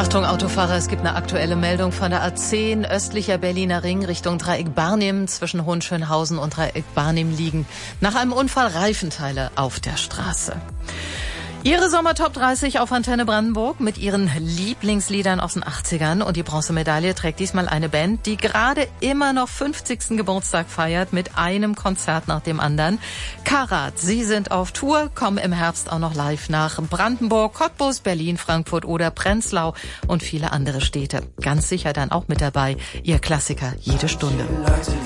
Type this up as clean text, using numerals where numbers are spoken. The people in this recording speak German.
Achtung Autofahrer, es gibt eine aktuelle Meldung von der A10 östlicher Berliner Ring Richtung Dreieck Barnim. Zwischen Hohenschönhausen und Dreieck Barnim liegen nach einem Unfall Reifenteile auf der Straße. Ihre Sommertop 30 auf Antenne Brandenburg mit ihren Lieblingsliedern aus den 80ern. Und die Bronzemedaille trägt diesmal eine Band, die gerade immer noch 50. Geburtstag feiert mit einem Konzert nach dem anderen. Karat, sie sind auf Tour, kommen im Herbst auch noch live nach Brandenburg, Cottbus, Berlin, Frankfurt oder Prenzlau und viele andere Städte. Ganz sicher dann auch mit dabei, ihr Klassiker jede Stunde.